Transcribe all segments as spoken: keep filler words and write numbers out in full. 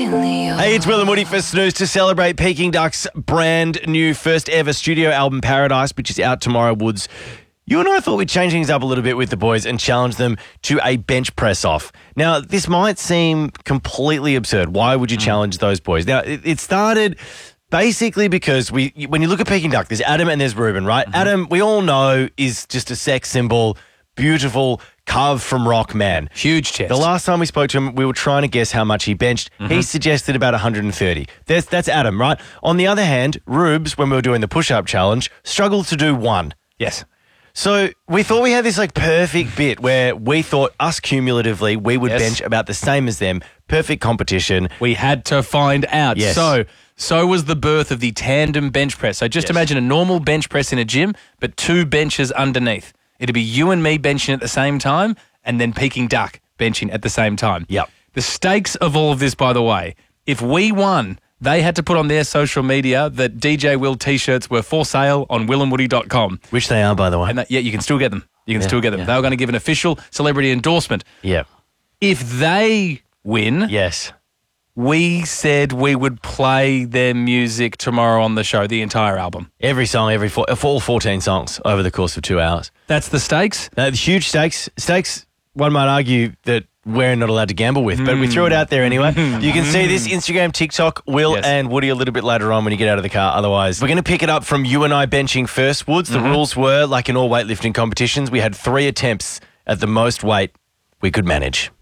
Hey, it's Will and Woody for Snooze to celebrate Peking Duck's brand new first ever studio album, Paradise, which is out tomorrow, Woods. You and I thought we'd change things up a little bit with the boys and challenge them to a bench press off. Now, this might seem completely absurd. Why would you mm. challenge those boys? Now, it, it started basically because we, when you look at Peking Duck, there's Adam and there's Ruben, right? Mm-hmm. Adam, we all know, is just a sex symbol, beautiful, carved from rock man. Huge chest. The last time we spoke to him, we were trying to guess how much he benched. Mm-hmm. He suggested about one hundred thirty. That's, that's Adam, right? On the other hand, Rubes, when we were doing the push-up challenge, struggled to do one. Yes. So we thought we had this like perfect bit where we thought us cumulatively we would yes. bench about the same as them. Perfect competition. We had to find out. Yes. So so was the birth of the tandem bench press. So just yes. imagine a normal bench press in a gym, but two benches underneath. It'd be you and me benching at the same time and then Peking Duck benching at the same time. Yep. The stakes of all of this, by the way, if we won, they had to put on their social media that D J Will t-shirts were for sale on will and woody dot com. Which they are, by the way. And that, yeah, you can still get them. You can yeah, still get them. Yeah. They were going to give an official celebrity endorsement. Yeah. If they win, yes, we said we would play their music tomorrow on the show, the entire album. Every song, every four, all fourteen songs over the course of two hours. That's the stakes? Uh, huge stakes. Stakes, one might argue that we're not allowed to gamble with, but we threw it out there anyway. You can see this Instagram, TikTok, Will yes. and Woody a little bit later on when you get out of the car. Otherwise, we're going to pick it up from you and I benching first, Woods. The mm-hmm. rules were, like in all weightlifting competitions, we had three attempts at the most weight we could manage.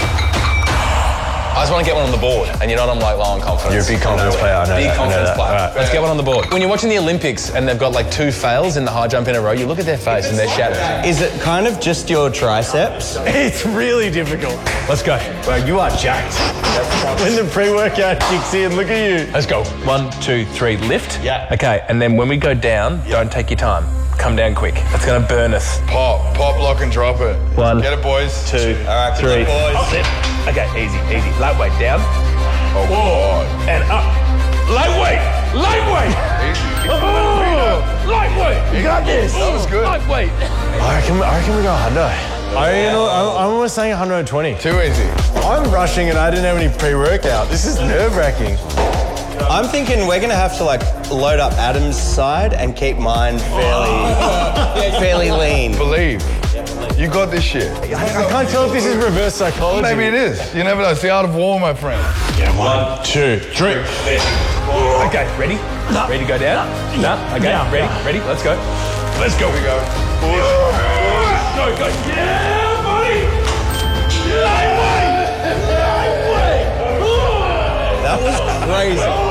I just want to get one on the board, and you know I'm like low on confidence. You're a big confidence player, I know Big that. confidence player. Right. Let's get one on the board. When you're watching the Olympics and they've got like two fails in the high jump in a row, you look at their face and they're shattered. Is it kind of just your triceps? It's really difficult. Let's go. Well, you are jacked. When the pre-workout kicks in, look at you. Let's go. One, two, three, lift. Yeah. Okay, and then when we go down, yep. don't take your time. Come down quick. That's going to burn us. Pop, pop, lock and drop it. One. Get it, boys. Two. All right, three. Boys. Oh, okay, easy, easy. Lightweight down. Oh, Whoa. And up. Lightweight. Lightweight. Easy. Oh, lightweight. You got this. That was good. Lightweight. I reckon, I reckon we go one hundred. I, I'm almost saying one hundred twenty. Too easy. I'm rushing and I didn't have any pre-workout. This is nerve-wracking. I'm thinking we're going to have to like load up Adam's side and keep mine fairly, fairly lean. Believe. You got this shit. I, I can't tell if this is reverse psychology. Maybe it is. You never know. It's the art of war, my friend. Yeah, one, two, three. Okay, ready? No. Ready to go down? No. no? Okay, no. ready? No. Ready? Let's go. Let's go. Here we go. Go, go. Yeah, buddy! Lightweight! Lightweight! That was crazy.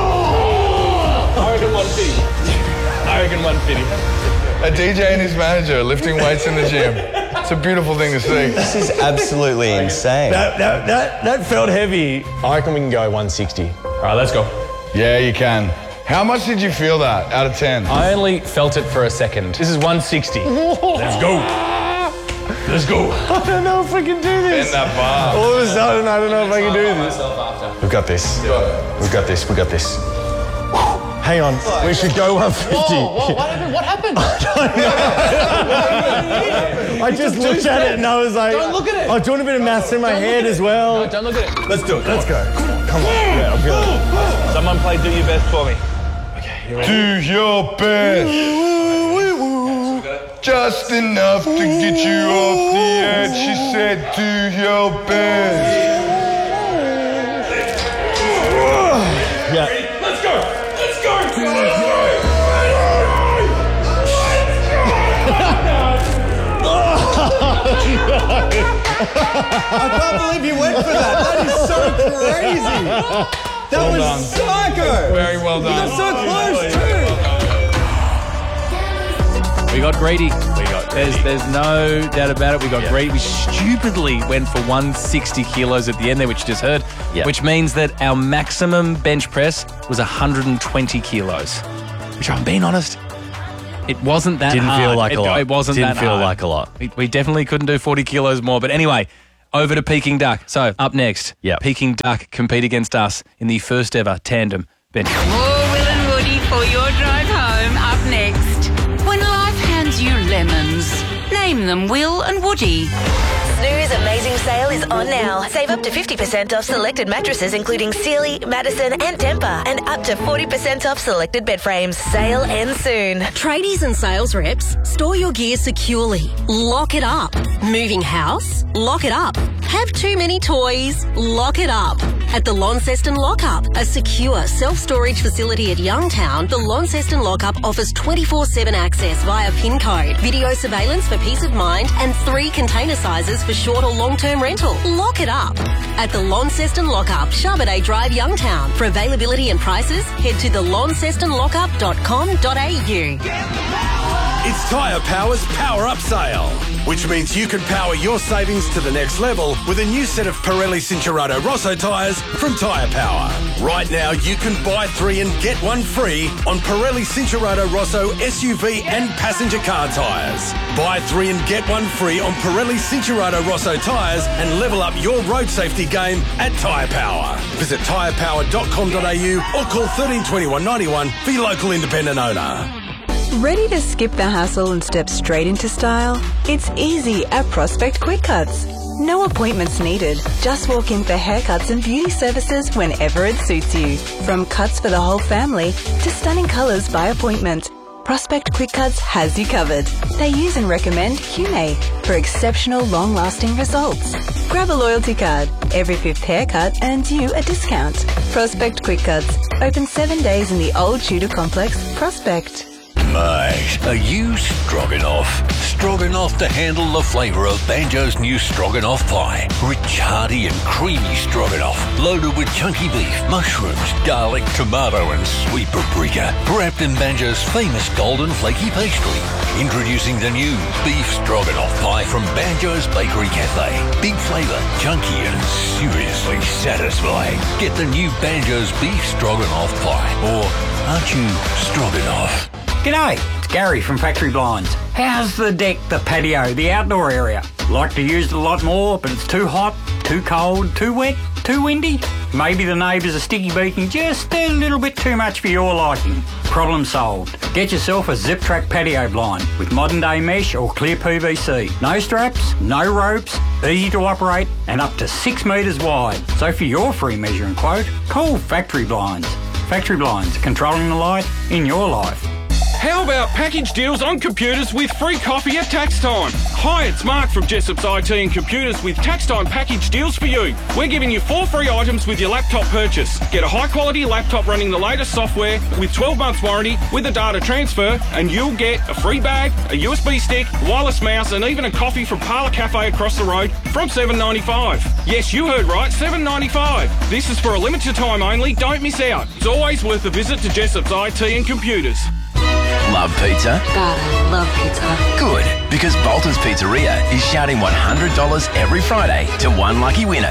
I reckon one fifty. I reckon one fifty. A D J and his manager lifting weights in the gym. It's a beautiful thing to see. This is absolutely insane. That, that, that, that felt heavy. I reckon we can go one sixty. All right, let's go. Yeah, you can. How much did you feel that out of ten? I only felt it for a second. This is one sixty. Let's go. Let's go. I don't know if I can do this. Bend that bar. All of a sudden, I don't know if I can do this. We've got this. We've got this. We've got this. Hang on. We should go one fifty. Whoa, whoa, what happened? What happened? I just looked at it and I was like... Don't look at it. I was doing a bit of maths in my Don't head as well. No, don't look at it. Let's do it. Let's go. Come on. Yeah, I'm feeling it. Someone play Do Your Best for me. Do your best. Just enough to get you off the edge. She said, do your best. Yeah. Let's go. Let's go. I can't believe you went for that. That is so crazy. That Well was done. psycho. Very well done. You got so close too. We got greedy. We got greedy. There's, there's no doubt about it. We got Yeah. greedy. We stupidly went for one hundred sixty kilos at the end there, which you just heard, Yeah. which means that our maximum bench press was one hundred twenty kilos. Which, I'm being honest, it wasn't that Didn't hard. feel like it, a lot. It wasn't Didn't that feel hard. like a lot. We, we definitely couldn't do forty kilos more. But anyway, over to Peking Duck. So up next, Yep. Peking Duck compete against us in the first ever tandem bench. More Will and Woody for your drive home. Up next, when life hands you lemons, name them Will and Woody. Snooze Amazing Sale is on now. Save up to fifty percent off selected mattresses including Sealy, Madison and Tempur, and up to forty percent off selected bed frames. Sale ends soon. Tradies and sales reps, store your gear securely. Lock it up. Moving house? Lock it up. Have too many toys? Lock it up. At the Launceston Lockup, a secure self-storage facility at Youngtown, the Launceston Lockup offers twenty-four seven access via PIN code, video surveillance for peace of mind, and three container sizes for short or long-term rental. Lock it up. At the Launceston Lockup, Charbonnet Drive, Youngtown. For availability and prices, head to the launceston lockup dot com dot a u. It's Tyre Power's Power Up Sale, which means you can power your savings to the next level with a new set of Pirelli Cincherato Rosso tyres from Tyre Power. Right now, you can buy three and get one free on Pirelli Cincherato Rosso S U V and passenger car tyres. Buy three and get one free on Pirelli Cincherato Rosso tyres and level up your road safety game at Tyre Power. Visit tyre power dot com dot a u or call thirteen twenty-one ninety-one for your local independent owner. Ready to skip the hassle and step straight into style? It's easy at Prospect Quick Cuts. No appointments needed. Just walk in for haircuts and beauty services whenever it suits you. From cuts for the whole family to stunning colours by appointment, Prospect Quick Cuts has you covered. They use and recommend Hume for exceptional long-lasting results. Grab a loyalty card. Every fifth haircut earns you a discount. Prospect Quick Cuts. Open seven days in the old Tudor Complex, Prospect. Mate, are you stroganoff? Stroganoff to handle the flavour of Banjo's new stroganoff pie. Rich, hearty and creamy stroganoff, loaded with chunky beef, mushrooms, garlic, tomato and sweet paprika, wrapped in Banjo's famous golden flaky pastry. Introducing the new beef stroganoff pie from Banjo's Bakery Cafe. Big flavour, chunky and seriously satisfying. Get the new Banjo's beef stroganoff pie. Or aren't you stroganoff? G'day, it's Gary from Factory Blinds. How's the deck, the patio, the outdoor area? Like to use it a lot more, but it's too hot, too cold, too wet, too windy? Maybe the neighbours are sticky beaking just a little bit too much for your liking. Problem solved. Get yourself a Zip Track patio blind with modern day mesh or clear P V C. No straps, no ropes, easy to operate and up to six metres wide. So for your free measuring quote, call Factory Blinds. Factory Blinds, controlling the light in your life. How about package deals on computers with free coffee at tax time? Hi, it's Mark from Jessop's I T and Computers with tax time package deals for you. We're giving you four free items with your laptop purchase. Get a high quality laptop running the latest software with twelve months warranty with a data transfer, and you'll get a free bag, a U S B stick, wireless mouse and even a coffee from Parlour Cafe across the road from seven ninety-five. Yes, you heard right, seven ninety-five. This is for a limited time only, don't miss out. It's always worth a visit to Jessop's I T and Computers. Love pizza? God, I love pizza. Good, because Bolter's Pizzeria is shouting one hundred dollars every Friday to one lucky winner.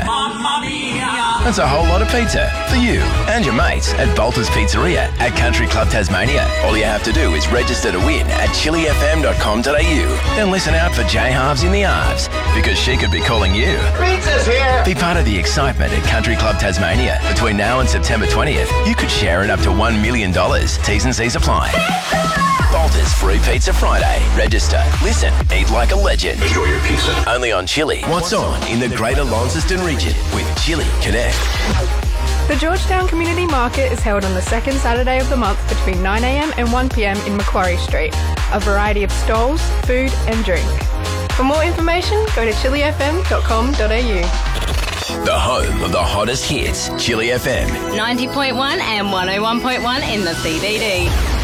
That's a whole lot of pizza for you and your mates at Bolter's Pizzeria at Country Club Tasmania. All you have to do is register to win at chili f m dot com dot a u. Then listen out for Jay Halves in the Arves, because she could be calling you. Pizza's here! Be part of the excitement at Country Club Tasmania. Between now and September twentieth, you could share in up to one million dollars. T's and C's apply. Bolter's Free Pizza Friday. Register, listen, eat like a legend. Enjoy your pizza. Only on Chili. What's on in the Greater Launceston region with Chili Connect. The Georgetown Community Market is held on the second Saturday of the month between nine a m and one p m in Macquarie Street. A variety of stalls, food and drink. For more information, go to chili f m dot com dot a u. The home of the hottest hits, Chili F M. ninety point one and one oh one point one in the C B D.